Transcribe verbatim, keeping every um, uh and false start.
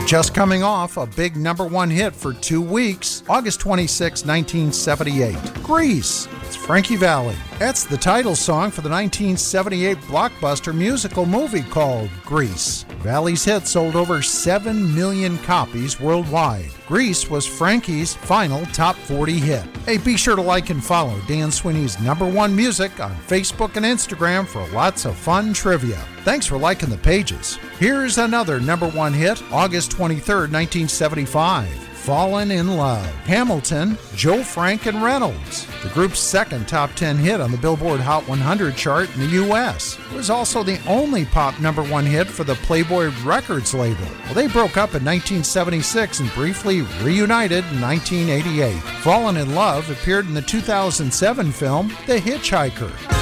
Just coming off a big number one hit for two weeks, August twenty-sixth, nineteen seventy-eight, Grease. It's Frankie Valli. That's the title song for the nineteen seventy-eight blockbuster musical movie called Grease. Valli's hit sold over seven million copies worldwide. Grease was Frankie's final top forty hit. Hey, be sure to like and follow Dan Sweeney's Number One Music on Facebook and Instagram for lots of fun trivia. Thanks for liking the pages. Here's another number one hit, August twenty-third, nineteen seventy-five. Fallen in Love. Hamilton, Joe Frank and Reynolds. The group's second top ten hit on the Billboard Hot one hundred chart in the U S. It was also the only pop number one hit for the Playboy Records label. Well, they broke up in nineteen seventy-six and briefly reunited in nineteen eighty-eight. Fallen in Love appeared in the two thousand seven film The Hitchhiker.